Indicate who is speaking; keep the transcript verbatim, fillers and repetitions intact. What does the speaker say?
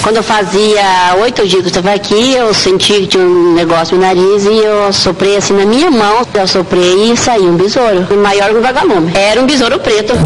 Speaker 1: Quando eu fazia oito dias que eu estava aqui, eu senti que tinha um negócio no nariz e eu soprei assim na minha mão. Eu soprei e saiu um besouro, maior que um vagalume. Era um besouro preto.